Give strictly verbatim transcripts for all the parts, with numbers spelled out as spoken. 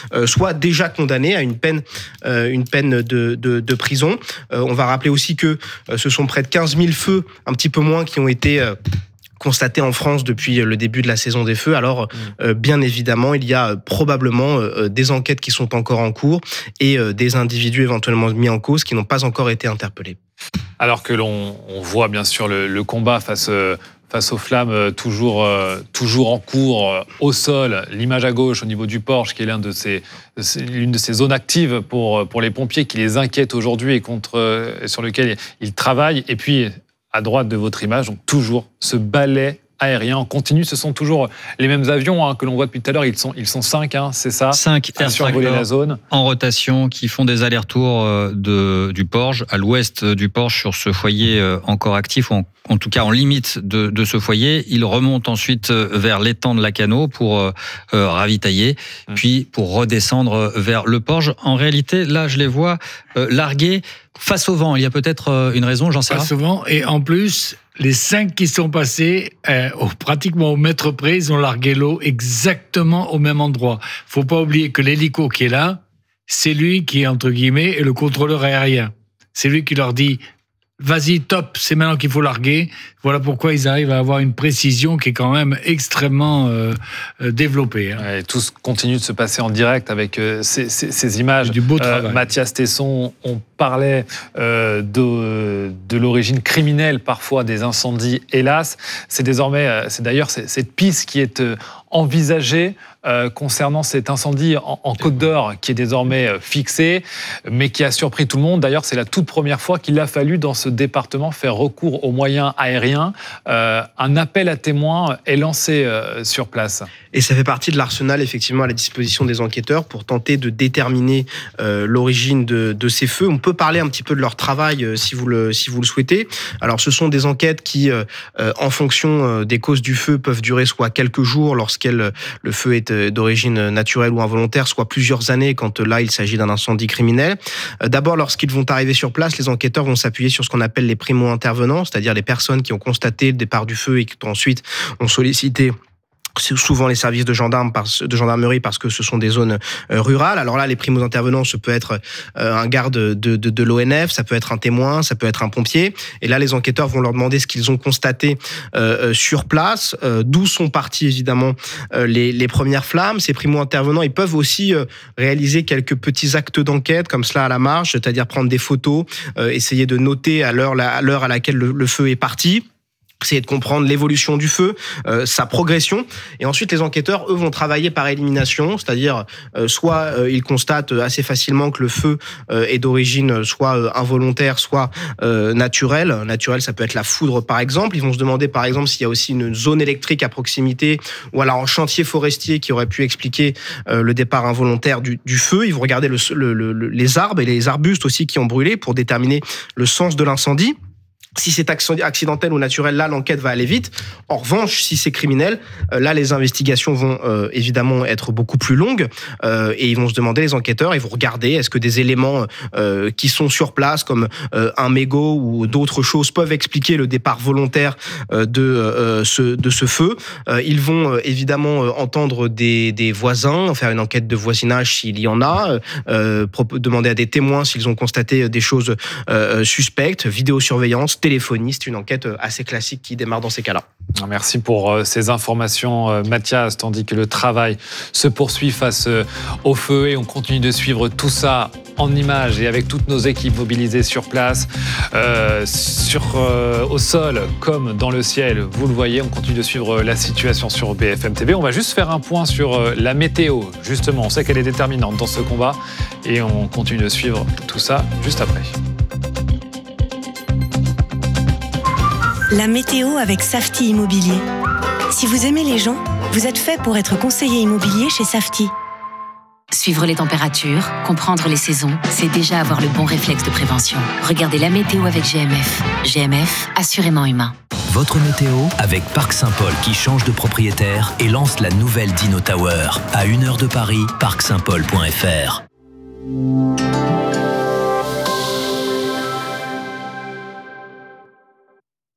euh, soient déjà condamnés à une peine, euh, une peine de, de, de prison. Euh, on va rappeler aussi que euh, ce sont près de quinze mille feux, un petit peu moins, qui ont été euh, constaté en France depuis le début de la saison des feux. Alors, euh, bien évidemment, il y a probablement euh, des enquêtes qui sont encore en cours et euh, des individus éventuellement mis en cause qui n'ont pas encore été interpellés. Alors que l'on on voit bien sûr le, le combat face, euh, face aux flammes euh, toujours, euh, toujours en cours, euh, au sol, l'image à gauche au niveau du Porche, qui est l'un de ces, l'une de ces zones actives pour, pour les pompiers qui les inquiètent aujourd'hui et contre, euh, sur lequel ils travaillent. Et puis, à droite de votre image, donc toujours ce balai aérien en continu. Ce sont toujours les mêmes avions hein, que l'on voit depuis tout à l'heure. Ils sont, ils sont cinq, hein, c'est ça ? Cinq à survoler la zone. En rotation qui font des allers-retours de, du Porge, à l'ouest du Porge, sur ce foyer encore actif, ou en, en tout cas en limite de, de ce foyer. Ils remontent ensuite vers l'étang de Lacanau pour euh, ravitailler, mmh. puis pour redescendre vers le Porge. En réalité, là, je les vois euh, largués face au vent. Il y a peut-être une raison, j'en sais rien. Face au vent, et en plus, les cinq qui sont passés, euh, au, pratiquement au mètre près, ils ont largué l'eau exactement au même endroit. Faut pas oublier que l'hélico qui est là, c'est lui qui, entre guillemets, est le contrôleur aérien. C'est lui qui leur dit « Vas-y, top, c'est maintenant qu'il faut larguer ». Voilà pourquoi ils arrivent à avoir une précision qui est quand même extrêmement euh, développée. Hein. Ouais, tout continue de se passer en direct avec euh, ces, ces, ces images. Du beau travail. Euh, Mathias Tesson, on parlait euh, de, de l'origine criminelle parfois des incendies, hélas. C'est désormais, c'est d'ailleurs cette piste qui est euh, envisagée euh, concernant cet incendie en, en Côte d'Or qui est désormais euh, fixé, mais qui a surpris tout le monde. D'ailleurs, c'est la toute première fois qu'il a fallu dans ce département faire recours aux moyens aériens. Euh, un appel à témoins est lancé euh, sur place. Et ça fait partie de l'arsenal effectivement à la disposition des enquêteurs pour tenter de déterminer euh, l'origine de, de ces feux. On peut parler un petit peu de leur travail euh, si vous le si vous le souhaitez. Alors, ce sont des enquêtes qui, euh, en fonction euh, des causes du feu, peuvent durer soit quelques jours lorsqu'elle le feu est d'origine naturelle ou involontaire, soit plusieurs années quand là il s'agit d'un incendie criminel. Euh, d'abord, lorsqu'ils vont arriver sur place, les enquêteurs vont s'appuyer sur ce qu'on appelle les primo-intervenants, c'est-à-dire les personnes qui ont constaté le départ du feu et qui ensuite ont sollicité c'est souvent les services de gendarmes, de gendarmerie, parce que ce sont des zones rurales. Alors là, les primos intervenants, ça peut être un garde de, de, de l'O N F, ça peut être un témoin, ça peut être un pompier. Et là, les enquêteurs vont leur demander ce qu'ils ont constaté euh, sur place, euh, d'où sont parties évidemment euh, les, les premières flammes. Ces primos intervenants, ils peuvent aussi euh, réaliser quelques petits actes d'enquête comme cela à la marge, c'est-à-dire prendre des photos, euh, essayer de noter à l'heure, à l'heure à laquelle le, le feu est parti. Essayer de comprendre l'évolution du feu, euh, sa progression. Et ensuite, les enquêteurs, eux, vont travailler par élimination, c'est-à-dire euh, soit euh, ils constatent assez facilement que le feu euh, est d'origine soit euh, involontaire, soit euh, naturelle. Naturelle, ça peut être la foudre, par exemple. Ils vont se demander, par exemple, s'il y a aussi une zone électrique à proximité ou alors un chantier forestier qui aurait pu expliquer euh, le départ involontaire du, du feu. Ils vont regarder le, le, le, les arbres et les arbustes aussi qui ont brûlé pour déterminer le sens de l'incendie. Si c'est accidentel ou naturel, là, l'enquête va aller vite. En revanche, si c'est criminel, là, les investigations vont euh, évidemment être beaucoup plus longues euh, et ils vont se demander, les enquêteurs, ils vont regarder est-ce que des éléments euh, qui sont sur place, comme euh, un mégot ou d'autres choses, peuvent expliquer le départ volontaire euh, de, euh, ce, de ce feu. Euh, ils vont euh, évidemment euh, entendre des, des voisins, faire une enquête de voisinage s'il y en a, euh, demander à des témoins s'ils ont constaté des choses euh, suspectes, vidéosurveillance, téléphoniste, une enquête assez classique qui démarre dans ces cas-là. Merci pour ces informations, Mathias, tandis que le travail se poursuit face au feu et on continue de suivre tout ça en images et avec toutes nos équipes mobilisées sur place, euh, sur, euh, au sol comme dans le ciel. Vous le voyez, on continue de suivre la situation sur B F M T V. On va juste faire un point sur la météo. Justement, on sait qu'elle est déterminante dans ce combat et on continue de suivre tout ça juste après. La météo avec Safety Immobilier. Si vous aimez les gens, vous êtes fait pour être conseiller immobilier chez Safety. Suivre les températures, comprendre les saisons, c'est déjà avoir le bon réflexe de prévention. Regardez la météo avec G M F. G M F, assurément humain. Votre météo avec Parc Saint-Paul qui change de propriétaire et lance la nouvelle Dino Tower. À une heure de Paris, parc saint paul point f r.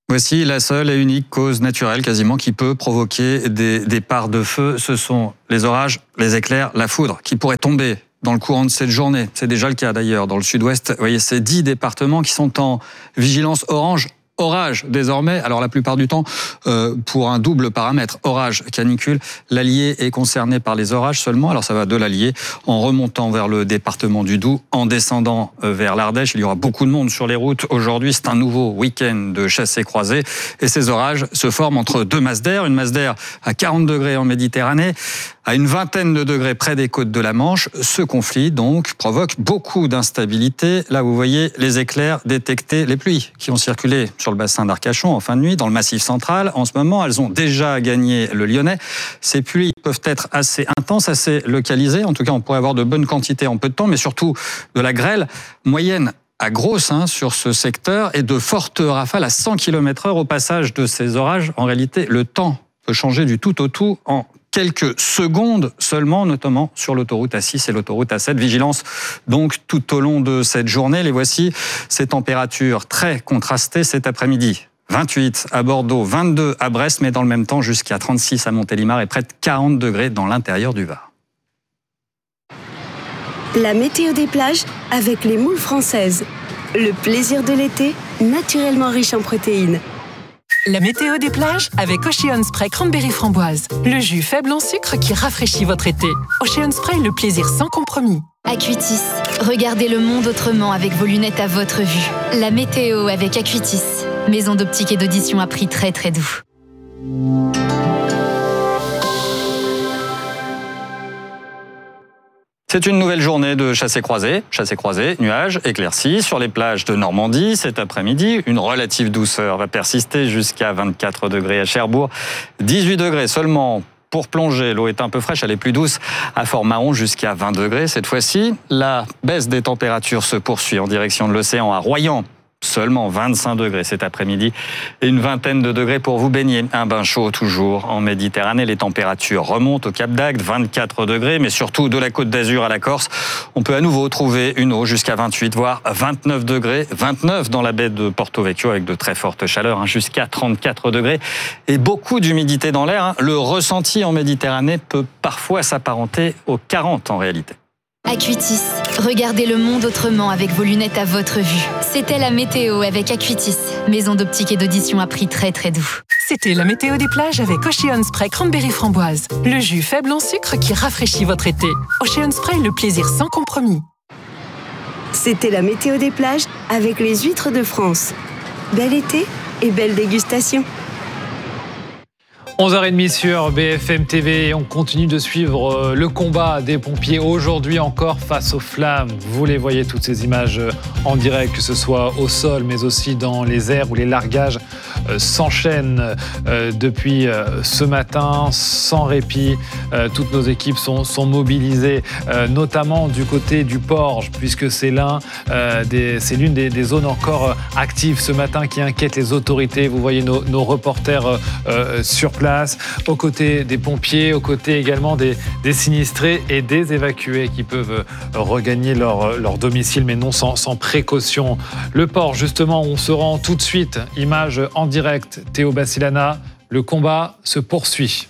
Voici la seule et unique cause naturelle quasiment qui peut provoquer des départs de feu. Ce sont les orages, les éclairs, la foudre qui pourraient tomber dans le courant de cette journée. C'est déjà le cas d'ailleurs dans le sud-ouest. Vous voyez, ces dix départements qui sont en vigilance orange. Orage désormais, alors la plupart du temps euh, pour un double paramètre, orage, canicule. L'Allier est concerné par les orages seulement, alors ça va de l'Allier en remontant vers le département du Doubs, en descendant euh, vers l'Ardèche. Il y aura beaucoup de monde sur les routes. Aujourd'hui, c'est un nouveau week-end de chassés-croisés et ces orages se forment entre deux masses d'air, une masse d'air à quarante degrés en Méditerranée, à une vingtaine de degrés près des côtes de la Manche. Ce conflit donc provoque beaucoup d'instabilité. Là, vous voyez les éclairs détectés, les pluies qui ont circulé sur le bassin d'Arcachon en fin de nuit, dans le Massif central. En ce moment, elles ont déjà gagné le Lyonnais. Ces pluies peuvent être assez intenses, assez localisées. En tout cas, on pourrait avoir de bonnes quantités en peu de temps, mais surtout de la grêle moyenne à grosse hein, sur ce secteur et de fortes rafales à cent kilomètres heure au passage de ces orages. En réalité, le temps peut changer du tout au tout en quelques secondes seulement, notamment sur l'autoroute A six et l'autoroute A sept. Vigilance donc tout au long de cette journée. Les voici, ces températures très contrastées cet après-midi. vingt-huit à Bordeaux, vingt-deux à Brest, mais dans le même temps jusqu'à trente-six à Montélimar et près de quarante degrés dans l'intérieur du Var. La météo des plages avec les moules françaises. Le plaisir de l'été, naturellement riche en protéines. La météo des plages avec Ocean Spray Cranberry Framboise. Le jus faible en sucre qui rafraîchit votre été. Ocean Spray, le plaisir sans compromis. Acuitis. Regardez le monde autrement avec vos lunettes à votre vue. La météo avec Acuitis. Maison d'optique et d'audition à prix très très doux. C'est une nouvelle journée de chassés-croisés, chassés-croisés, nuages, éclaircies sur les plages de Normandie. Cet après-midi, une relative douceur va persister jusqu'à vingt-quatre degrés à Cherbourg, dix-huit degrés seulement pour plonger. L'eau est un peu fraîche, elle est plus douce à Fort-Mahon jusqu'à vingt degrés. Cette fois-ci, la baisse des températures se poursuit en direction de l'océan à Royan. Seulement vingt-cinq degrés cet après-midi et une vingtaine de degrés pour vous baigner. Un bain chaud toujours en Méditerranée. Les températures remontent au Cap d'Agde, vingt-quatre degrés, mais surtout de la Côte d'Azur à la Corse. On peut à nouveau trouver une eau jusqu'à vingt-huit, voire vingt-neuf degrés. vingt-neuf dans la baie de Porto Vecchio avec de très fortes chaleurs, hein, jusqu'à trente-quatre degrés. Et beaucoup d'humidité dans l'air. Hein. Le ressenti en Méditerranée peut parfois s'apparenter aux quarante en réalité. Acuitis. Regardez le monde autrement avec vos lunettes à votre vue. C'était la météo avec Acuitis. Maison d'optique et d'audition à prix très très doux. C'était la météo des plages avec Ocean Spray Cranberry Framboise. Le jus faible en sucre qui rafraîchit votre été. Ocean Spray, le plaisir sans compromis. C'était la météo des plages avec les huîtres de France. Bel été et belle dégustation. onze heures trente sur B F M T V. On continue de suivre le combat des pompiers aujourd'hui encore face aux flammes. Vous les voyez, toutes ces images en direct, que ce soit au sol, mais aussi dans les airs où les largages s'enchaînent depuis ce matin sans répit. Toutes nos équipes sont, sont mobilisées, notamment du côté du Porge, puisque c'est l'un des, c'est l'une des, des zones encore actives ce matin qui inquiète les autorités. Vous voyez nos, nos reporters sur place, aux côtés des pompiers, aux côtés également des, des sinistrés et des évacués qui peuvent regagner leur, leur domicile, mais non sans, sans précaution. Le port, justement, on se rend tout de suite. Image en direct, Théo Bassilana. Le combat se poursuit.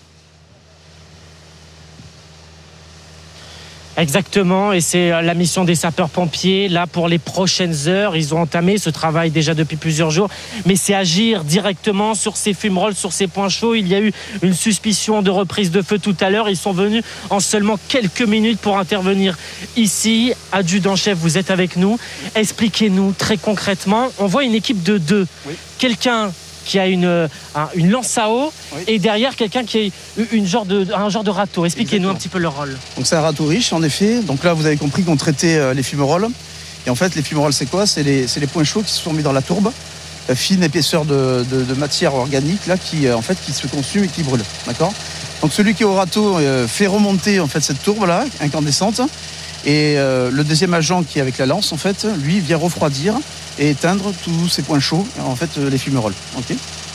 Exactement, et c'est la mission des sapeurs-pompiers. Là, pour les prochaines heures, ils ont entamé ce travail déjà depuis plusieurs jours, mais c'est agir directement sur ces fumerolles, sur ces points chauds. Il y a eu une suspicion de reprise de feu tout à l'heure. Ils sont venus en seulement quelques minutes pour intervenir ici. Adjudant-chef, vous êtes avec nous. Expliquez-nous très concrètement. On voit une équipe de deux. Oui. Quelqu'un qui a une, un, une lance à eau, oui, et derrière quelqu'un qui a une genre de, un genre de râteau. Expliquez-nous Exactement. un petit peu leur rôle. Donc c'est un râteau riche en effet. Donc là vous avez compris qu'on traitait euh, les fumerolles. Et en fait les fumerolles c'est quoi ? C'est les, c'est les points chauds qui se sont mis dans la tourbe. La fine épaisseur de, de, de matière organique là qui, euh, en fait, qui se consume et qui brûle. D'accord ? Donc celui qui est au râteau euh, fait remonter en fait, cette tourbe là, incandescente. Et euh, le deuxième agent qui est avec la lance en fait, lui vient refroidir et éteindre tous ces points chauds, en fait, les fumerolles. Okay.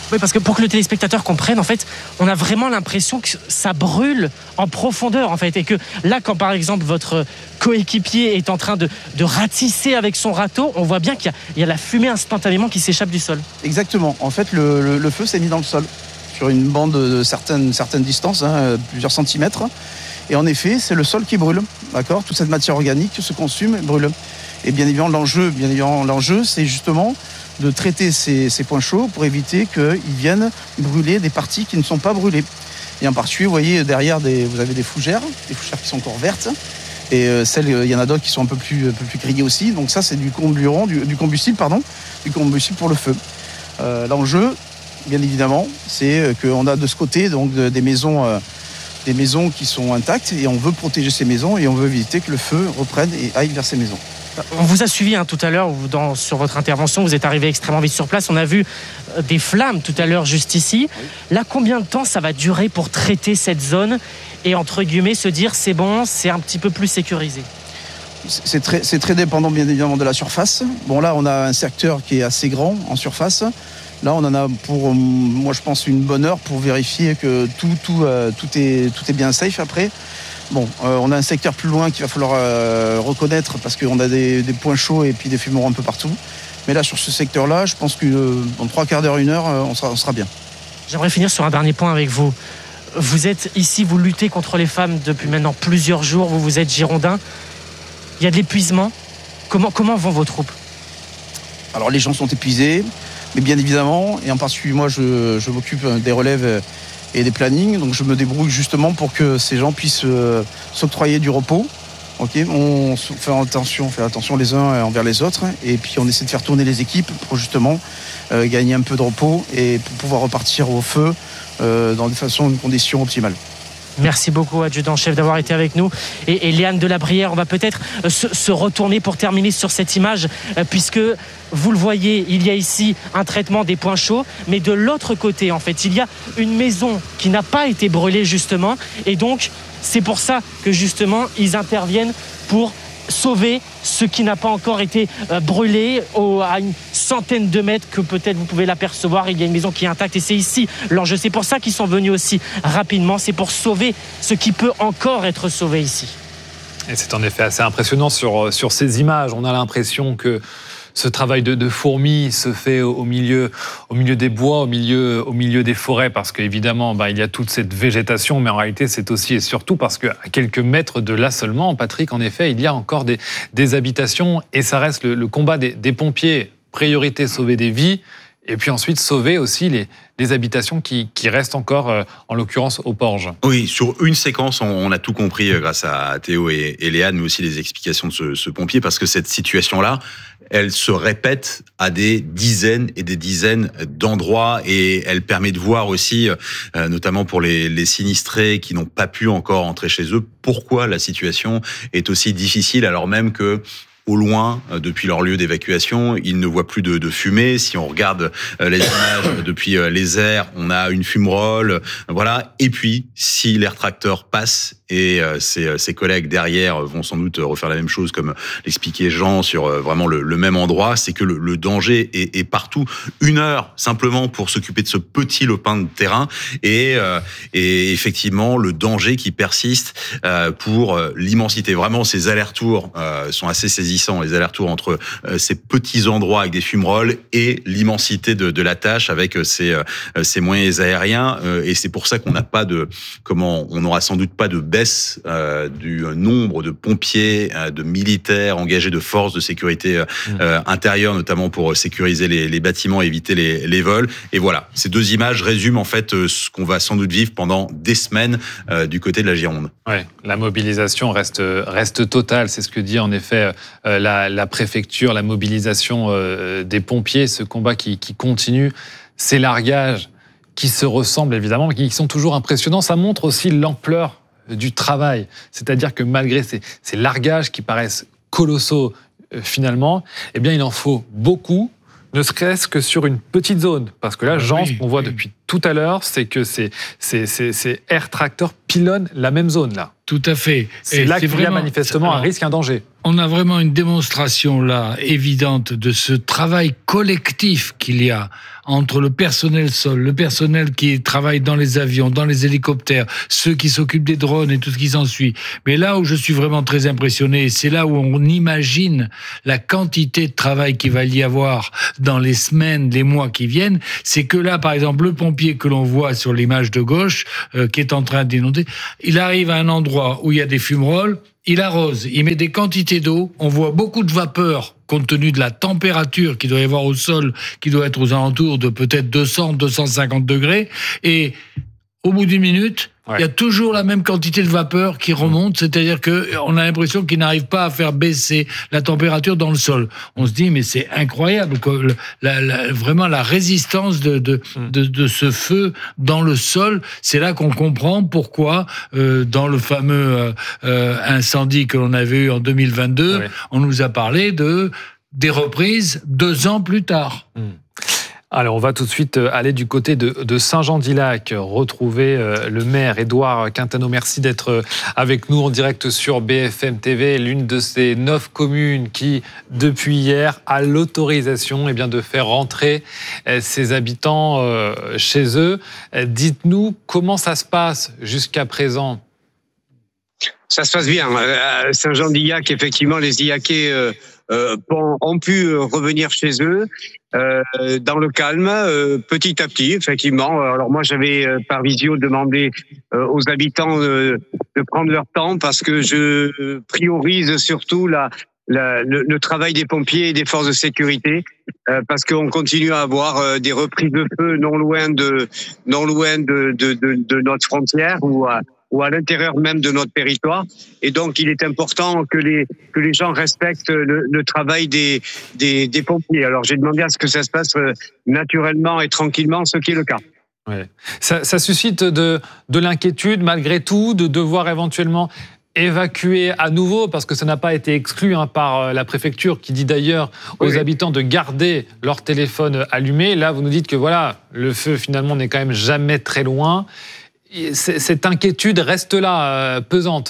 Oui, parce que pour que le téléspectateur comprenne, en fait, on a vraiment l'impression que ça brûle en profondeur, en fait. Et que là, quand par exemple votre coéquipier est en train de, de ratisser avec son râteau, on voit bien qu'il y a, il y a la fumée instantanément qui s'échappe du sol. Exactement. En fait, le, le, le feu s'est mis dans le sol, sur une bande de certaines, certaines distances, hein, plusieurs centimètres. Et en effet, c'est le sol qui brûle. D'accord ? Toute cette matière organique se consume et brûle. Et bien évidemment, l'enjeu, bien évidemment, l'enjeu, c'est justement de traiter ces, ces points chauds pour éviter qu'ils viennent brûler des parties qui ne sont pas brûlées. Et en particulier, vous voyez, derrière, des, vous avez des fougères, des fougères qui sont encore vertes. Et euh, celles, il y en a d'autres qui sont un peu plus, un peu plus grillées aussi. Donc ça, c'est du combustible, du, du combustible, pardon, du combustible pour le feu. Euh, l'enjeu, bien évidemment, c'est qu'on a de ce côté donc, de, des maisons... Euh, des maisons qui sont intactes et on veut protéger ces maisons et on veut éviter que le feu reprenne et aille vers ces maisons. On vous a suivi hein, tout à l'heure dans, sur votre intervention, vous êtes arrivé extrêmement vite sur place. On a vu des flammes tout à l'heure juste ici. Oui. Là, combien de temps ça va durer pour traiter cette zone et entre guillemets se dire c'est bon, c'est un petit peu plus sécurisé? C'est très, c'est très dépendant bien évidemment de la surface. Bon là, on a un secteur qui est assez grand en surface. Là, on en a pour, moi je pense, une bonne heure pour vérifier que tout, tout, euh, tout, est, tout est bien safe après. Bon, euh, on a un secteur plus loin qu'il va falloir euh, reconnaître parce qu'on a des, des points chauds et puis des fumerolles un peu partout. Mais là, sur ce secteur-là, je pense que euh, dans trois quarts d'heure, une heure, euh, on, sera, on sera bien. J'aimerais finir sur un dernier point avec vous. Vous êtes ici, vous luttez contre les femmes depuis maintenant plusieurs jours. Vous, vous êtes girondin. Il y a de l'épuisement. Comment, comment vont vos troupes? Alors, les gens sont épuisés. Mais bien évidemment, et en particulier moi, je, je m'occupe des relèves et des plannings, donc je me débrouille justement pour que ces gens puissent euh, s'octroyer du repos. Okay, on fait attention, on fait attention les uns envers les autres, et puis on essaie de faire tourner les équipes pour justement euh, gagner un peu de repos et pour pouvoir repartir au feu euh, dans des façons, une condition optimale. Merci beaucoup, adjudant-chef, d'avoir été avec nous. Et, et Léane Delabrière, on va peut-être se, se retourner pour terminer sur cette image, euh, puisque vous le voyez, il y a ici un traitement des points chauds, mais de l'autre côté, en fait, il y a une maison qui n'a pas été brûlée, justement. Et donc, c'est pour ça que, justement, ils interviennent pour sauver ce qui n'a pas encore été euh, brûlé au, à une centaine de mètres que peut-être vous pouvez l'apercevoir. Il y a une maison qui est intacte et c'est ici l'enjeu. C'est pour ça qu'ils sont venus aussi rapidement. C'est pour sauver ce qui peut encore être sauvé ici. Et c'est en effet assez impressionnant sur, sur ces images. On a l'impression que ce travail de, de fourmi se fait au, au, milieu, au milieu des bois, au milieu, au milieu des forêts, parce qu'évidemment, bah, il y a toute cette végétation, mais en réalité, c'est aussi et surtout parce qu'à quelques mètres de là seulement, Patrick, en effet, il y a encore des, des habitations, et ça reste le, le combat des, des pompiers. Priorité, sauver des vies, et puis ensuite sauver aussi les, les habitations qui, qui restent encore, euh, en l'occurrence, aux Porges. Oui, sur une séquence, on, on a tout compris euh, grâce à Théo et, et Léane, mais aussi les explications de ce, ce pompier, parce que cette situation-là, elle se répète à des dizaines et des dizaines d'endroits et elle permet de voir aussi, euh, notamment pour les, les sinistrés qui n'ont pas pu encore entrer chez eux, pourquoi la situation est aussi difficile alors même que au loin, depuis leur lieu d'évacuation, ils ne voient plus de, de fumée. Si on regarde les images depuis les airs, on a une fumerole, voilà. Et puis, si l'air tracteur passe et ses, ses collègues derrière vont sans doute refaire la même chose, comme l'expliquait Jean sur vraiment le, le même endroit, c'est que le, le danger est, est partout. Une heure simplement pour s'occuper de ce petit lopin de terrain et, et effectivement le danger qui persiste pour l'immensité. Vraiment, ces allers-retours sont assez saisissants. Les allers-retours entre euh, ces petits endroits avec des fumerolles et l'immensité de, de la tâche avec euh, ces, euh, ces moyens aériens. Euh, et c'est pour ça qu'on n'a pas de, comment, on n'aura sans doute pas de baisse euh, du nombre de pompiers, euh, de militaires engagés, de forces de sécurité euh, mmh. intérieure, notamment pour sécuriser les, les bâtiments et éviter les, les vols. Et voilà, ces deux images résument en fait ce qu'on va sans doute vivre pendant des semaines euh, du côté de la Gironde. Ouais, la mobilisation reste reste totale. C'est ce que dit en effet euh, la, la préfecture, la mobilisation euh, des pompiers, ce combat qui, qui continue, ces largages qui se ressemblent évidemment, mais qui sont toujours impressionnants. Ça montre aussi l'ampleur du travail. C'est-à-dire que malgré ces, ces largages qui paraissent colossaux euh, finalement, eh bien il en faut beaucoup, ne serait-ce que sur une petite zone. Parce que là, Jean, oui, ce qu'on voit oui. depuis tout à l'heure, c'est que ces, ces, ces, ces air tracteurs pilonnent la même zone là. Tout à fait. C'est Et là c'est qu'il vraiment, y a manifestement alors, un risque, un danger. On a vraiment une démonstration là évidente de ce travail collectif qu'il y a entre le personnel sol, le personnel qui travaille dans les avions, dans les hélicoptères, ceux qui s'occupent des drones et tout ce qui s'ensuit. Mais là où je suis vraiment très impressionné, c'est là où on imagine la quantité de travail qu'il va y avoir dans les semaines, les mois qui viennent, c'est que là, par exemple, le pompier que l'on voit sur l'image de gauche, euh, qui est en train d'inonder, il arrive à un endroit où il y a des fumerolles, il arrose, il met des quantités d'eau, on voit beaucoup de vapeur compte tenu de la température qu'il doit y avoir au sol, qui doit être aux alentours de peut-être deux cents à deux cent cinquante degrés, et au bout d'une minute, ouais. il y a toujours la même quantité de vapeur qui remonte, c'est-à-dire qu'on a l'impression qu'il n'arrive pas à faire baisser la température dans le sol. On se dit, mais c'est incroyable, quoi. La, la, vraiment la résistance de, de, de, de ce feu dans le sol, c'est là qu'on comprend pourquoi, euh, dans le fameux euh, incendie que l'on avait eu en deux mille vingt-deux, ouais. on nous a parlé de, des reprises deux ans plus tard. Mmh. Alors, on va tout de suite aller du côté de, de Saint-Jean-d'Ilac, retrouver le maire Édouard Quintano. Merci d'être avec nous en direct sur B F M T V, l'une de ces neuf communes qui, depuis hier, a l'autorisation eh bien, de faire rentrer ses habitants chez eux. Dites-nous comment ça se passe jusqu'à présent. Ça se passe bien. À Saint-Jean-d'Illac, effectivement, les Illacais euh, euh, ont pu revenir chez eux euh, dans le calme, euh, petit à petit, effectivement. Alors moi, j'avais euh, par visio demandé euh, aux habitants euh, de prendre leur temps parce que je priorise surtout la, la, le, le travail des pompiers et des forces de sécurité. Euh, parce qu'on continue à avoir euh, des reprises de feu non loin de non loin de, de, de, de notre frontière ou à ou à l'intérieur même de notre territoire. Et donc, il est important que les, que les gens respectent le, le travail des, des, des pompiers. Alors, j'ai demandé à ce que ça se passe naturellement et tranquillement, ce qui est le cas. Ouais. Ça, ça suscite de, de l'inquiétude, malgré tout, de devoir éventuellement évacuer à nouveau, parce que ça n'a pas été exclu hein, par la préfecture, qui dit d'ailleurs aux oui. habitants de garder leur téléphone allumé. Là, vous nous dites que voilà, le feu, finalement, n'est quand même jamais très loin. Cette inquiétude reste là, euh, pesante.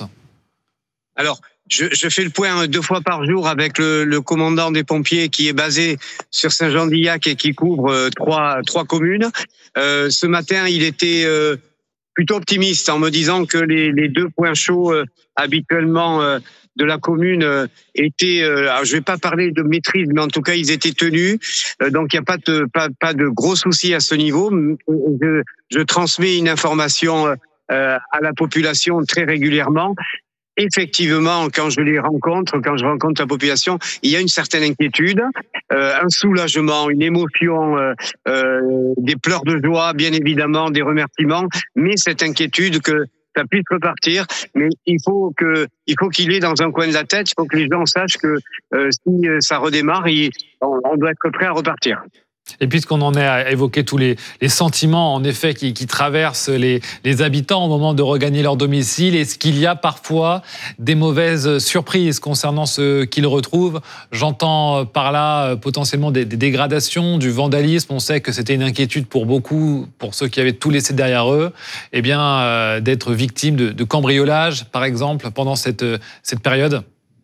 Alors, je, je fais le point deux fois par jour avec le, le commandant des pompiers qui est basé sur Saint-Jean-d'Illac et qui couvre euh, trois, trois communes. Euh, ce matin, il était euh, plutôt optimiste en me disant que les, les deux points chauds euh, habituellement euh, de la commune euh, étaient, euh, alors je vais pas parler de maîtrise, mais en tout cas ils étaient tenus, euh, donc il n'y a pas de pas, pas de gros soucis à ce niveau. Je, je transmets une information euh, à la population très régulièrement. Effectivement, quand je les rencontre, quand je rencontre la population, il y a une certaine inquiétude, euh, un soulagement, une émotion, euh, euh, des pleurs de joie, bien évidemment, des remerciements, mais cette inquiétude que ça puisse repartir, mais il faut que, il faut qu'il ait dans un coin de la tête, il faut que les gens sachent que euh, si ça redémarre, il, on, on doit être prêt à repartir. Et puisqu'on en est à évoquer tous les, les sentiments, en effet, qui, qui traversent les, les habitants au moment de regagner leur domicile, est-ce qu'il y a parfois des mauvaises surprises concernant ce qu'ils retrouvent ? J'entends par là potentiellement des, des dégradations, du vandalisme. On sait que c'était une inquiétude pour beaucoup, pour ceux qui avaient tout laissé derrière eux, eh bien, euh, d'être victimes de, de cambriolage, par exemple, pendant cette, cette période.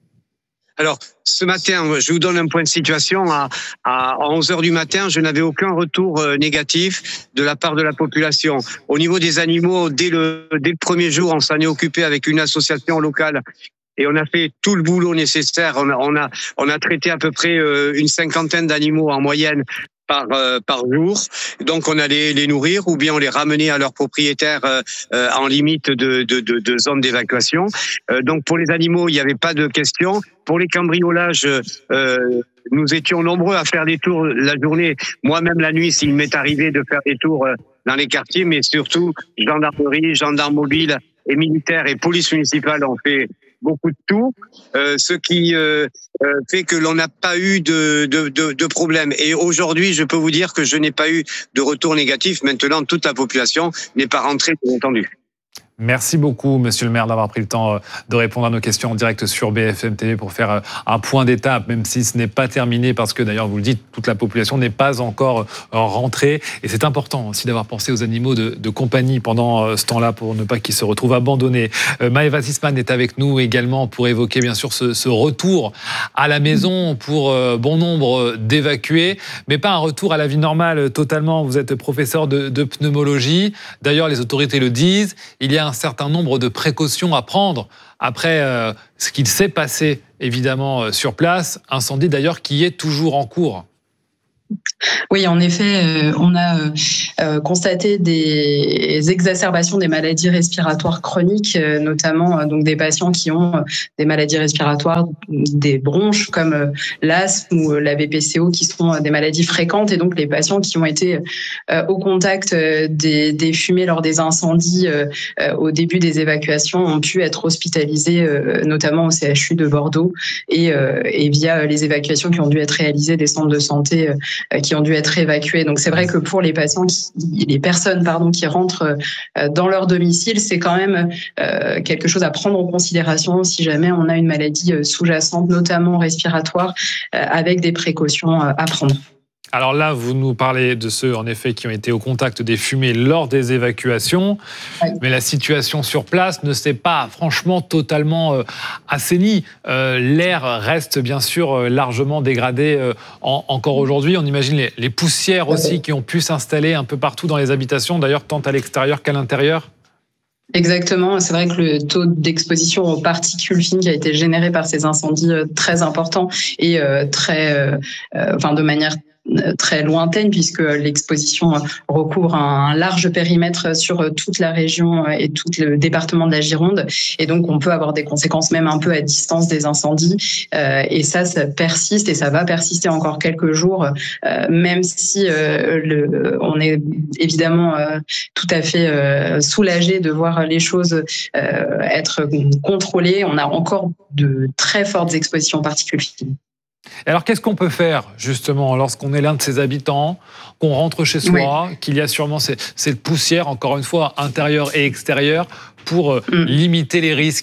Alors, ce matin, je vous donne un point de situation. À, à onze heures du matin, je n'avais aucun retour négatif de la part de la population. Au niveau des animaux, dès le, dès le premier jour, on s'en est occupé avec une association locale. Et on a fait tout le boulot nécessaire. On a, on a, on a traité à peu près une cinquantaine d'animaux en moyenne par euh, par jour. Donc on allait les nourrir ou bien on les ramenait à leurs propriétaires euh, euh, en limite de de de, de zone d'évacuation. Euh, donc pour les animaux, il n'y avait pas de question. Pour les cambriolages, euh, nous étions nombreux à faire des tours la journée. Moi-même la nuit, s'il m'est arrivé de faire des tours dans les quartiers, mais surtout gendarmerie, gendarmes mobiles et militaires et police municipale ont fait beaucoup de tours, euh, ce qui euh, euh, fait que l'on n'a pas eu de, de, de, de problème. Et aujourd'hui, je peux vous dire que je n'ai pas eu de retour négatif. Maintenant, toute la population n'est pas rentrée, bien entendu. Merci beaucoup, monsieur le maire, d'avoir pris le temps de répondre à nos questions en direct sur B F M T V pour faire un point d'étape, même si ce n'est pas terminé, parce que d'ailleurs, vous le dites, toute la population n'est pas encore rentrée. Et c'est important aussi d'avoir pensé aux animaux de, de compagnie pendant ce temps-là pour ne pas qu'ils se retrouvent abandonnés. Maëva Sisman est avec nous également pour évoquer bien sûr ce, ce retour à la maison pour bon nombre d'évacués, mais pas un retour à la vie normale totalement. Vous êtes professeur de, de pneumologie. D'ailleurs, les autorités le disent, il y a un certain nombre de précautions à prendre après euh, ce qu'il s'est passé évidemment euh, sur place, incendie d'ailleurs qui est toujours en cours. Oui, en effet, euh, on a euh, constaté des exacerbations des maladies respiratoires chroniques, euh, notamment euh, donc des patients qui ont euh, des maladies respiratoires, des bronches comme euh, l'asthme ou euh, la B P C O, qui sont euh, des maladies fréquentes, et donc les patients qui ont été euh, au contact euh, des, des fumées lors des incendies euh, euh, au début des évacuations ont pu être hospitalisés, euh, notamment au C H U de Bordeaux, et, euh, et via les évacuations qui ont dû être réalisées des centres de santé euh, qui ont dû être évacués. Donc c'est vrai que pour les patients, qui, les personnes pardon, qui rentrent dans leur domicile, c'est quand même euh, quelque chose à prendre en considération si jamais on a une maladie sous-jacente, notamment respiratoire, euh, avec des précautions à prendre. Alors là, vous nous parlez de ceux, en effet, qui ont été au contact des fumées lors des évacuations. Oui. Mais la situation sur place ne s'est pas, franchement, totalement euh, assainie. Euh, l'air reste, bien sûr, euh, largement dégradé euh, en, encore aujourd'hui. On imagine les, les poussières aussi oui. qui ont pu s'installer un peu partout dans les habitations, d'ailleurs, tant à l'extérieur qu'à l'intérieur. Exactement, c'est vrai que le taux d'exposition aux particules fines qui a été généré par ces incendies euh, très important et euh, très, euh, euh, enfin de manière très lointaine, puisque l'exposition recouvre un large périmètre sur toute la région et tout le département de la Gironde, et donc on peut avoir des conséquences même un peu à distance des incendies, euh, et ça, ça persiste et ça va persister encore quelques jours, euh, même si euh, le, on est évidemment euh, tout à fait euh, soulagé de voir les choses euh, être contrôlées. On a encore de très fortes expositions aux particules fines. Alors, qu'est-ce qu'on peut faire, justement, lorsqu'on est l'un de ces habitants, qu'on rentre chez soi, oui. qu'il y a sûrement cette, cette poussière, encore une fois, intérieure et extérieure, pour euh, mm. limiter les risques ?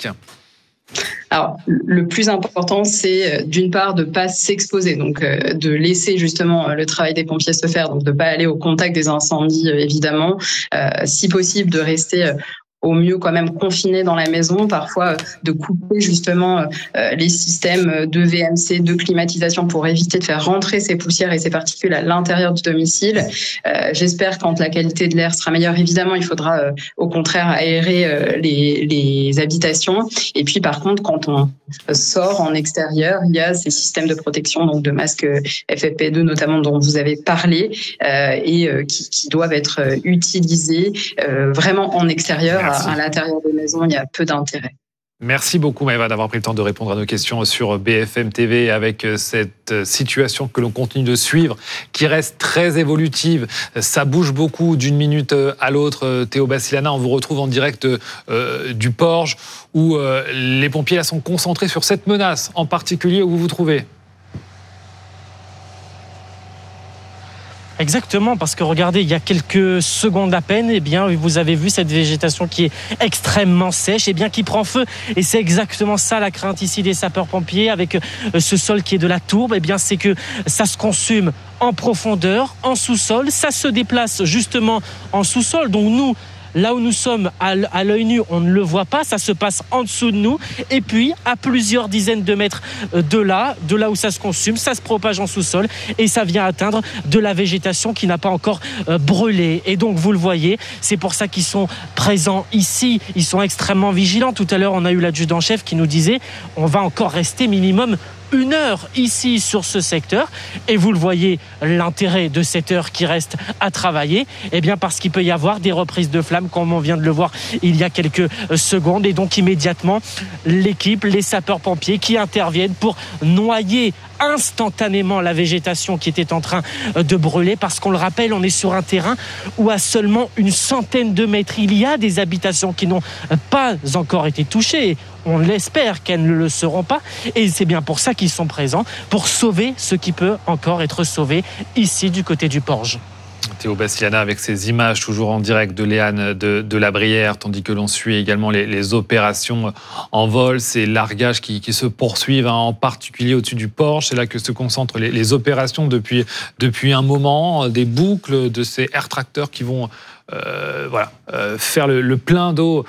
Alors, le plus important, c'est d'une part de ne pas s'exposer, donc euh, de laisser justement le travail des pompiers se faire, donc de ne pas aller au contact des incendies, euh, évidemment. Euh, si possible, de rester euh, au mieux quand même confiné dans la maison, parfois de couper justement euh, les systèmes de V M C, de climatisation pour éviter de faire rentrer ces poussières et ces particules à l'intérieur du domicile. Euh, j'espère quand la qualité de l'air sera meilleure, évidemment, il faudra euh, au contraire aérer euh, les, les habitations. Et puis par contre, quand on sort en extérieur, il y a ces systèmes de protection, donc de masques F F P deux notamment dont vous avez parlé, euh, et euh, qui, qui doivent être utilisés euh, vraiment en extérieur. Merci. À l'intérieur des maisons, il y a peu d'intérêt. Merci beaucoup Maëva d'avoir pris le temps de répondre à nos questions sur B F M T V avec cette situation que l'on continue de suivre, qui reste très évolutive. Ça bouge beaucoup d'une minute à l'autre. Théo Bassilana, on vous retrouve en direct euh, du Porge, où euh, les pompiers là sont concentrés sur cette menace en particulier où vous vous trouvez. Exactement, parce que regardez, il y a quelques secondes à peine, eh bien, vous avez vu cette végétation qui est extrêmement sèche, et eh bien, qui prend feu. Et c'est exactement ça la crainte ici des sapeurs-pompiers avec ce sol qui est de la tourbe. Eh bien, c'est que ça se consume en profondeur, en sous-sol, ça se déplace justement en sous-sol. Donc nous, là où nous sommes, à l'œil nu, on ne le voit pas, ça se passe en dessous de nous. Et puis, à plusieurs dizaines de mètres de là, de là où ça se consume, ça se propage en sous-sol et ça vient atteindre de la végétation qui n'a pas encore brûlé. Et donc, vous le voyez, c'est pour ça qu'ils sont présents ici. Ils sont extrêmement vigilants. Tout à l'heure, on a eu l'adjudant-chef qui nous disait on va encore rester minimum une heure ici sur ce secteur, et vous le voyez, l'intérêt de cette heure qui reste à travailler, eh bien parce qu'il peut y avoir des reprises de flammes comme on vient de le voir il y a quelques secondes, et donc immédiatement l'équipe, les sapeurs-pompiers qui interviennent pour noyer instantanément la végétation qui était en train de brûler, parce qu'on le rappelle, on est sur un terrain où à seulement une centaine de mètres, il y a des habitations qui n'ont pas encore été touchées. On l'espère qu'elles ne le seront pas, et c'est bien pour ça qu'ils sont présents, pour sauver ce qui peut encore être sauvé ici du côté du Porge. Théo Bassiliana avec ces images toujours en direct de Léane de, de la Brière, tandis que l'on suit également les, les opérations en vol, ces largages qui, qui se poursuivent, hein, en particulier au-dessus du port. C'est là que se concentrent les, les opérations depuis, depuis un moment, des boucles de ces air tracteurs qui vont euh, voilà, euh, faire le, le plein d'eau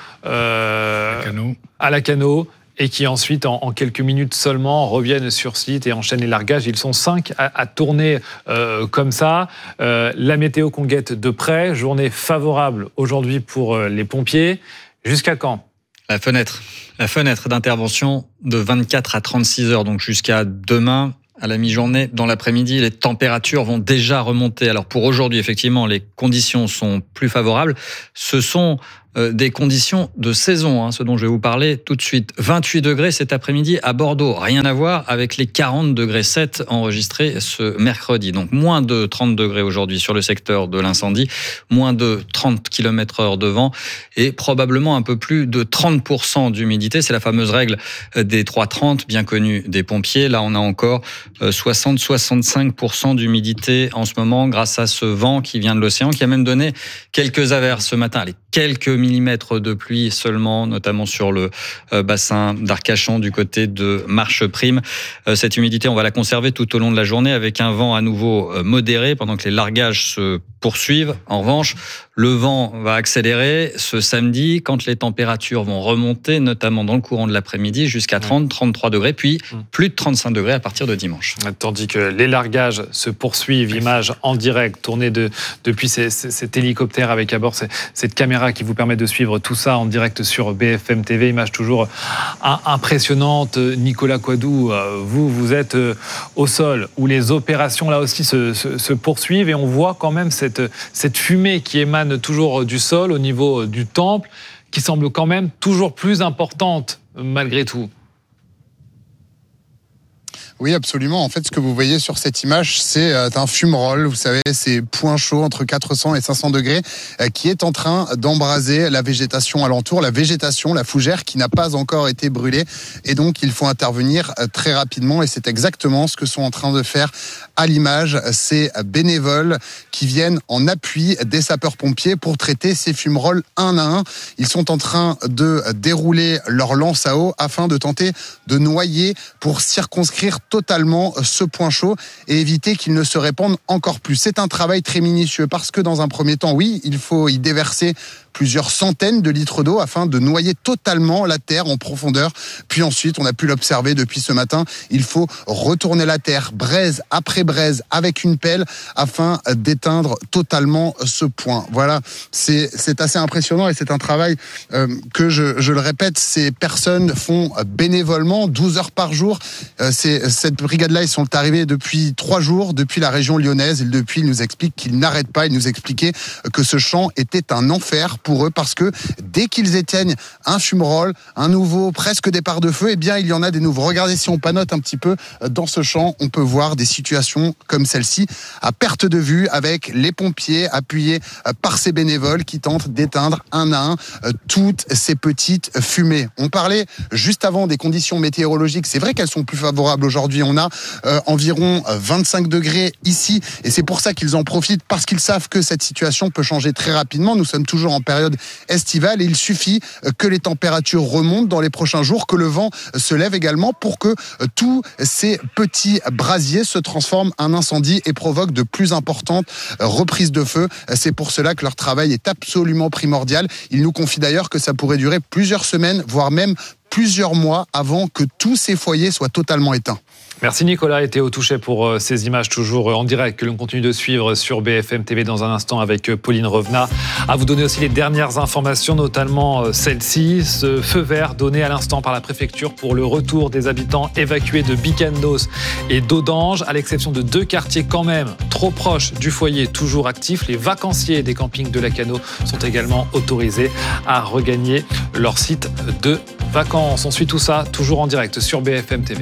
euh, à la Cano. Et qui ensuite, en, en quelques minutes seulement, reviennent sur site et enchaînent les largages. Ils sont cinq à, à tourner euh, comme ça. Euh, la météo qu'on guette de près, journée favorable aujourd'hui pour euh, les pompiers. Jusqu'à quand ? La fenêtre. La fenêtre d'intervention de vingt-quatre à trente-six heures, donc jusqu'à demain. À la mi-journée, dans l'après-midi, les températures vont déjà remonter. Alors pour aujourd'hui, effectivement, les conditions sont plus favorables. Ce sont euh, des conditions de saison, hein, ce dont je vais vous parler tout de suite. vingt-huit degrés cet après-midi à Bordeaux. Rien à voir avec les quarante degrés sept enregistrés ce mercredi. Donc moins de trente degrés aujourd'hui sur le secteur de l'incendie, moins de trente kilomètres heure de vent et probablement un peu plus de trente pour cent d'humidité. C'est la fameuse règle des trois trente, bien connue des pompiers. Là, on a encore soixante à soixante-cinq pour cent d'humidité en ce moment grâce à ce vent qui vient de l'océan, qui a même donné quelques averses ce matin. Allez, quelques millimètres de pluie seulement, notamment sur le bassin d'Arcachon du côté de Marcheprime. Cette humidité, on va la conserver tout au long de la journée avec un vent à nouveau modéré pendant que les largages se poursuivent. En revanche, le vent va accélérer ce samedi quand les températures vont remonter, notamment dans le courant de l'après-midi, jusqu'à trente à trente-trois degrés, puis plus de trente-cinq degrés à partir de dimanche. Tandis que les largages se poursuivent, images en direct, tournées de, depuis ces, ces, cet hélicoptère avec à bord ces, cette caméra qui vous permet de suivre tout ça en direct sur B F M T V. Image toujours impressionnante. Nicolas Coidou, vous, vous êtes au sol où les opérations là aussi se, se, se poursuivent et on voit quand même cette, cette fumée qui émane toujours du sol au niveau du temple, qui semble quand même toujours plus importante malgré tout. Oui, absolument. En fait, ce que vous voyez sur cette image, c'est un fumerole. Vous savez, ces points chauds entre quatre cents et cinq cents degrés qui est en train d'embraser la végétation alentour, la végétation, la fougère qui n'a pas encore été brûlée. Et donc, il faut intervenir très rapidement. Et c'est exactement ce que sont en train de faire à l'image ces bénévoles qui viennent en appui des sapeurs-pompiers pour traiter ces fumeroles un à un. Ils sont en train de dérouler leur lance à eau afin de tenter de noyer pour circonscrire totalement ce point chaud et éviter qu'il ne se répande encore plus. C'est un travail très minutieux parce que dans un premier temps, oui, il faut y déverser plusieurs centaines de litres d'eau afin de noyer totalement la terre en profondeur. Puis ensuite, on a pu l'observer depuis ce matin, il faut retourner la terre braise après braise avec une pelle afin d'éteindre totalement ce point. Voilà, c'est, c'est assez impressionnant et c'est un travail euh, que, je, je le répète, ces personnes font bénévolement douze heures par jour. Euh, c'est, cette brigade-là, ils sont arrivés depuis trois jours, depuis la région lyonnaise. Et depuis, ils nous expliquent qu'ils n'arrêtent pas. Ils nous expliquaient que ce champ était un enfer pour eux parce que dès qu'ils éteignent un fumerole, un nouveau presque départ de feu, eh bien il y en a des nouveaux. Regardez, si on panote un petit peu dans ce champ, on peut voir des situations comme celle-ci à perte de vue avec les pompiers appuyés par ces bénévoles qui tentent d'éteindre un à un toutes ces petites fumées. On parlait juste avant des conditions météorologiques. C'est vrai qu'elles sont plus favorables aujourd'hui. On a euh, environ vingt-cinq degrés ici et c'est pour ça qu'ils en profitent parce qu'ils savent que cette situation peut changer très rapidement. Nous sommes toujours en période estivale et il suffit que les températures remontent dans les prochains jours, que le vent se lève également pour que tous ces petits brasiers se transforment en incendie et provoquent de plus importantes reprises de feu. C'est pour cela que leur travail est absolument primordial. Ils nous confient d'ailleurs que ça pourrait durer plusieurs semaines, voire même plusieurs mois avant que tous ces foyers soient totalement éteints. Merci Nicolas et Théo Touchet pour ces images toujours en direct que l'on continue de suivre sur B F M T V dans un instant avec Pauline Revenat. À vous donner aussi les dernières informations, notamment celle-ci, ce feu vert donné à l'instant par la préfecture pour le retour des habitants évacués de Bicandos et d'Audange, à l'exception de deux quartiers quand même trop proches du foyer toujours actifs. Les vacanciers des campings de la Cano sont également autorisés à regagner leur site de vacances. On suit tout ça toujours en direct sur B F M T V.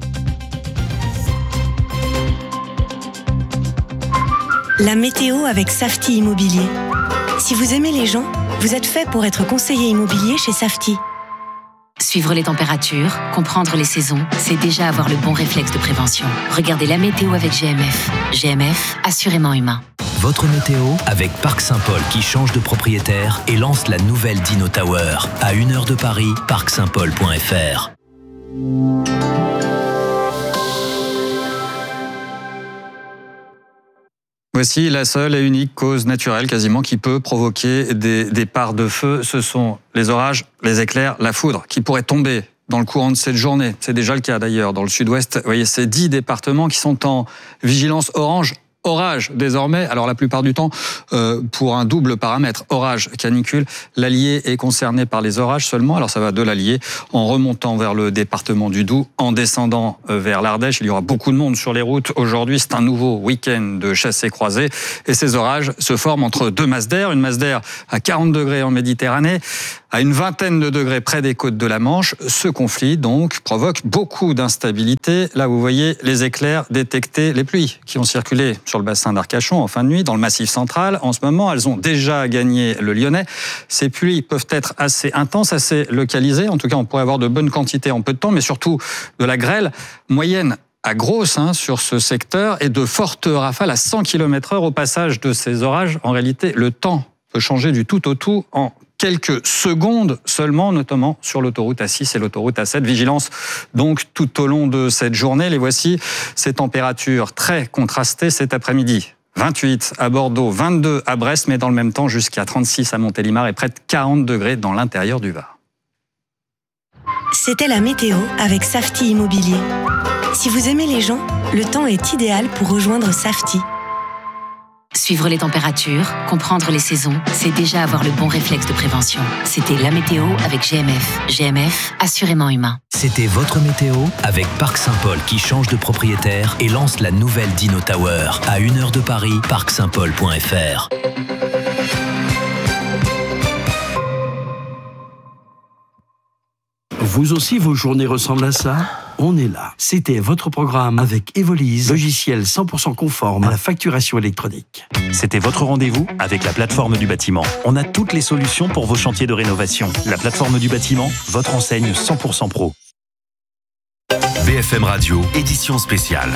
La météo avec Safety Immobilier. Si vous aimez les gens, vous êtes fait pour être conseiller immobilier chez Safety. Suivre les températures, comprendre les saisons, c'est déjà avoir le bon réflexe de prévention. Regardez la météo avec G M F. G M F, assurément humain. votre météo avec Parc Saint-Paul qui change de propriétaire et lance la nouvelle Dino Tower. À une heure de Paris, parc saint paul point f r. Voici la seule et unique cause naturelle quasiment qui peut provoquer des départs de feu. Ce sont les orages, les éclairs, la foudre qui pourraient tomber dans le courant de cette journée. C'est déjà le cas d'ailleurs dans le sud-ouest. Vous voyez, ces dix départements qui sont en vigilance orange. Orage désormais, alors la plupart du temps euh, pour un double paramètre, orage, canicule. L'Allier est concerné par les orages seulement, alors ça va de l'Allier en remontant vers le département du Doubs, en descendant euh, vers l'Ardèche. Il y aura beaucoup de monde sur les routes. Aujourd'hui, c'est un nouveau week-end de chassés-croisés et ces orages se forment entre deux masses d'air, une masse d'air à quarante degrés en Méditerranée, à une vingtaine de degrés près des côtes de la Manche. Ce conflit donc provoque beaucoup d'instabilité. Là, vous voyez les éclairs détectés, les pluies qui ont circulé sur le bassin d'Arcachon en fin de nuit, dans le Massif central. En ce moment, elles ont déjà gagné le Lyonnais. Ces pluies peuvent être assez intenses, assez localisées. En tout cas, on pourrait avoir de bonnes quantités en peu de temps, mais surtout de la grêle moyenne à grosse hein, sur ce secteur et de fortes rafales à cent kilomètres heure au passage de ces orages. En réalité, le temps peut changer du tout au tout en quelques secondes seulement, notamment sur l'autoroute A six et l'autoroute A sept. Vigilance donc tout au long de cette journée. Les voici, ces températures très contrastées cet après-midi. vingt-huit à Bordeaux, vingt-deux à Brest, mais dans le même temps jusqu'à trente-six à Montélimar et près de quarante degrés dans l'intérieur du Var. C'était la météo avec Safety Immobilier. Si vous aimez les gens, le temps est idéal pour rejoindre Safety. Suivre les températures, comprendre les saisons, c'est déjà avoir le bon réflexe de prévention. C'était la météo avec G M F. G M F, assurément humain. C'était votre météo avec Parc Saint-Paul qui change de propriétaire et lance la nouvelle Dino Tower. À une heure de Paris, parc saint paul point f r. Vous aussi, vos journées ressemblent à ça ? On est là. C'était votre programme avec Evolise, logiciel cent pour cent conforme à la facturation électronique. C'était votre rendez-vous avec la plateforme du bâtiment. On a toutes les solutions pour vos chantiers de rénovation. La plateforme du bâtiment, votre enseigne cent pour cent pro. B F M Radio, édition spéciale.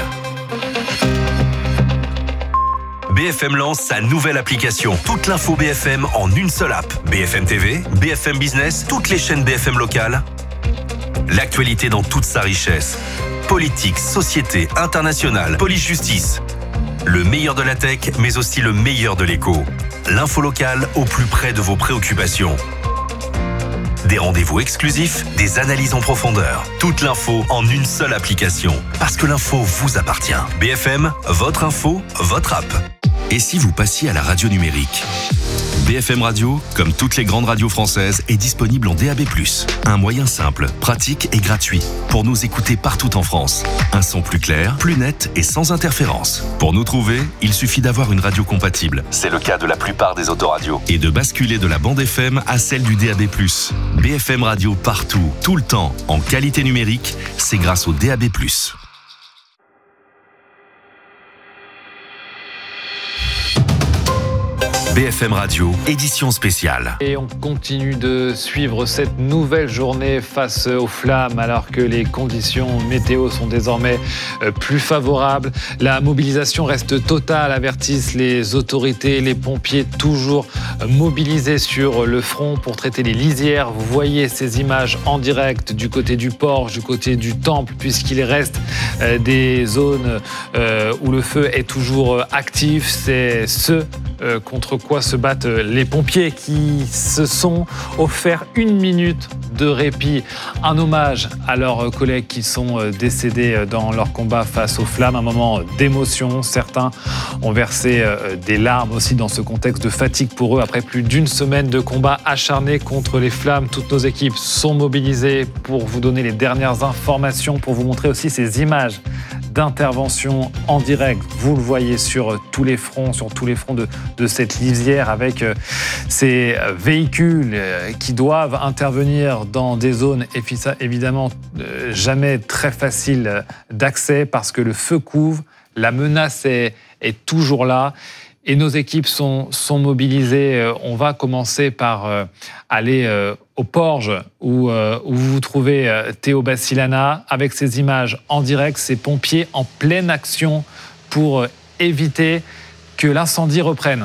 B F M lance sa nouvelle application. Toute l'info B F M en une seule app. B F M T V, B F M Business, toutes les chaînes B F M locales. L'actualité dans toute sa richesse. Politique, société, internationale, police-justice. Le meilleur de la tech, mais aussi le meilleur de l'écho. L'info locale au plus près de vos préoccupations. Des rendez-vous exclusifs, des analyses en profondeur. Toute l'info en une seule application. Parce que l'info vous appartient. B F M, votre info, votre app. Et si vous passiez à la radio numérique ? B F M Radio, comme toutes les grandes radios françaises, est disponible en D A B plus. Un moyen simple, pratique et gratuit pour nous écouter partout en France. Un son plus clair, plus net et sans interférence. Pour nous trouver, il suffit d'avoir une radio compatible. C'est le cas de la plupart des autoradios. Et de basculer de la bande F M à celle du D A B plus. B F M Radio partout, tout le temps, en qualité numérique, c'est grâce au D A B plus. B F M Radio, édition spéciale. Et on continue de suivre cette nouvelle journée face aux flammes alors que les conditions météo sont désormais plus favorables. La mobilisation reste totale, avertissent les autorités, les pompiers toujours mobilisés sur le front pour traiter les lisières. Vous voyez ces images en direct du côté du Porche, du côté du Temple, puisqu'il reste des zones où le feu est toujours actif. C'est ce contre quoi se battent les pompiers qui se sont offerts une minute de répit. Un hommage à leurs collègues qui sont décédés dans leur combat face aux flammes. Un moment d'émotion. Certains ont versé des larmes aussi dans ce contexte de fatigue pour eux après plus d'une semaine de combat acharné contre les flammes. Toutes nos équipes sont mobilisées pour vous donner les dernières informations, pour vous montrer aussi ces images d'intervention en direct. Vous le voyez sur tous les fronts, sur tous les fronts de, de cette lisière avec euh, ces véhicules euh, qui doivent intervenir dans des zones évidemment euh, jamais très faciles d'accès parce que le feu couvre, la menace est, est toujours là. Et nos équipes sont, sont mobilisées. On va commencer par euh, aller euh, au Porge où, euh, où vous vous trouvez euh, Théo Bassilana avec ces images en direct, ces pompiers en pleine action pour euh, éviter que l'incendie reprenne.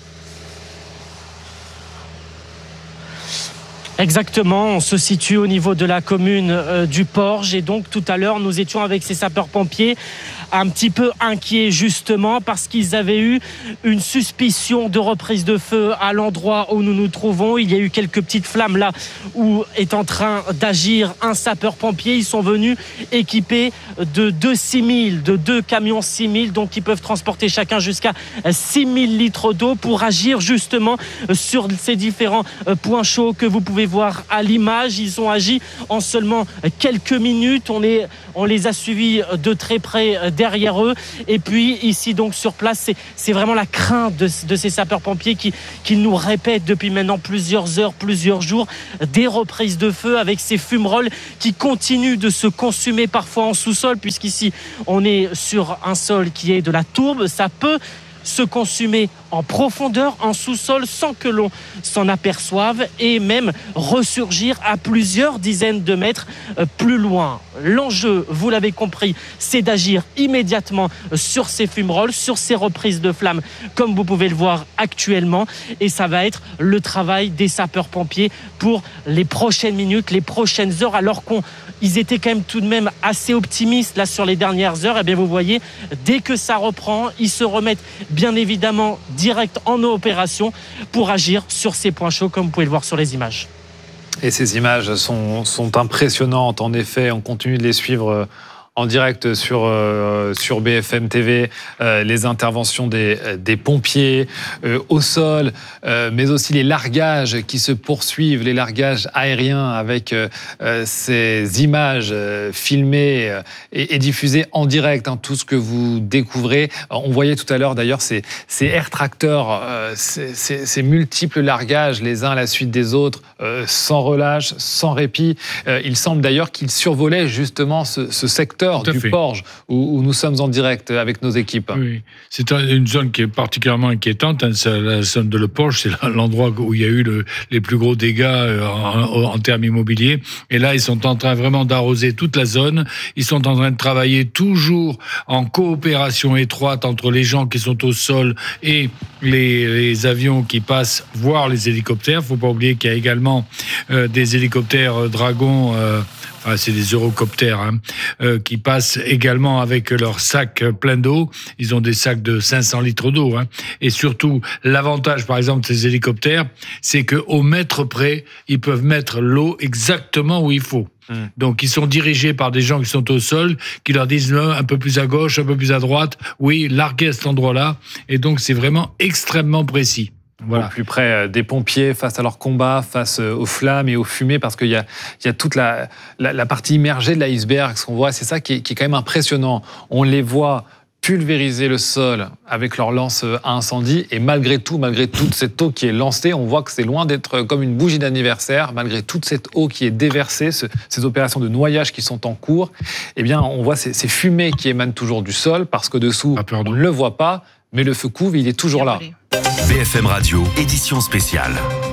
Exactement, on se situe au niveau de la commune euh, du Porge et donc tout à l'heure nous étions avec ces sapeurs-pompiers un petit peu inquiets justement parce qu'ils avaient eu une suspicion de reprise de feu à l'endroit où nous nous trouvons. Il y a eu quelques petites flammes là où est en train d'agir un sapeur-pompier. Ils sont venus équipés de deux six mille, de deux camions six mille, donc ils peuvent transporter chacun jusqu'à six mille litres d'eau pour agir justement sur ces différents points chauds que vous pouvez voir à l'image. Ils ont agi en seulement quelques minutes. On, est, on les a suivis de très près derrière eux. Et puis ici donc sur place, c'est, c'est vraiment la crainte de, de ces sapeurs-pompiers qui, qui nous répètent depuis maintenant plusieurs heures, plusieurs jours, des reprises de feu avec ces fumerolles qui continuent de se consumer parfois en sous-sol, puisqu'ici on est sur un sol qui est de la tourbe. Ça peut se consumer en profondeur, en sous-sol, sans que l'on s'en aperçoive et même ressurgir à plusieurs dizaines de mètres plus loin. L'enjeu, vous l'avez compris, c'est d'agir immédiatement sur ces fumerolles, sur ces reprises de flammes, comme vous pouvez le voir actuellement. Et ça va être le travail des sapeurs-pompiers pour les prochaines minutes, les prochaines heures, alors qu'on ils étaient quand même tout de même assez optimistes là sur les dernières heures. Et bien vous voyez, dès que ça reprend, ils se remettent bien évidemment direct en opération pour agir sur ces points chauds comme vous pouvez le voir sur les images. Et ces images sont, sont impressionnantes en effet, on continue de les suivre en direct sur, euh, sur B F M T V, euh, les interventions des, des pompiers euh, au sol, euh, mais aussi les largages qui se poursuivent, les largages aériens avec euh, ces images euh, filmées euh, et, et diffusées en direct, hein, tout ce que vous découvrez. On voyait tout à l'heure d'ailleurs ces, ces air tracteurs, euh, ces, ces, ces multiples largages les uns à la suite des autres, euh, sans relâche, sans répit. Euh, il semble d'ailleurs qu'ils survolaient justement ce, ce secteur du fait. Porge, où, où nous sommes en direct avec nos équipes. Oui, c'est une zone qui est particulièrement inquiétante. Hein. La zone de Le Porge, c'est l'endroit où il y a eu le, les plus gros dégâts en, en termes immobiliers. Et là, ils sont en train vraiment d'arroser toute la zone. Ils sont en train de travailler toujours en coopération étroite entre les gens qui sont au sol et les, les avions qui passent, voire les hélicoptères. Il ne faut pas oublier qu'il y a également euh, des hélicoptères euh, Dragon, euh, enfin, c'est des eurocoptères, hein, euh, qui passent également avec leurs sacs pleins d'eau. Ils ont des sacs de cinq cents litres d'eau. Hein. Et surtout, l'avantage, par exemple, de ces hélicoptères, c'est qu'au mètre près, ils peuvent mettre l'eau exactement où il faut. Mmh. Donc, ils sont dirigés par des gens qui sont au sol, qui leur disent un peu plus à gauche, un peu plus à droite. Oui, larguez à cet endroit-là. Et donc, c'est vraiment extrêmement précis. Voilà. Au plus près des pompiers face à leur combat, face aux flammes et aux fumées, parce qu'il y a, il y a toute la, la, la partie immergée de l'iceberg, ce qu'on voit, c'est ça qui est, qui est quand même impressionnant. On les voit pulvériser le sol avec leur lance à incendie, et malgré tout, malgré toute cette eau qui est lancée, on voit que c'est loin d'être comme une bougie d'anniversaire, malgré toute cette eau qui est déversée, ce, ces opérations de noyage qui sont en cours, eh bien, on voit ces, ces fumées qui émanent toujours du sol, parce que dessous, on ne le voit pas, mais le feu couve, il est toujours là. B F M Radio, édition spéciale.